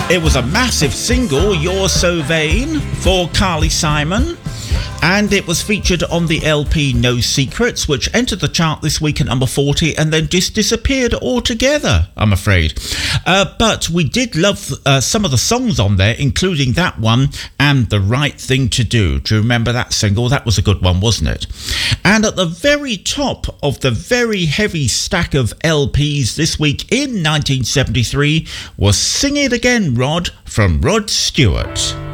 It was a massive single, You're So Vain, for Carly Simon. And it was featured on the LP No Secrets, which entered the chart this week at number 40 and then just disappeared altogether, I'm afraid. But we did love some of the songs on there, including that one and The Right Thing to Do. Do you remember that single? That was a good one, wasn't it? And at the very top of the very heavy stack of LPs this week in 1973 was Sing It Again, Rod, from Rod Stewart.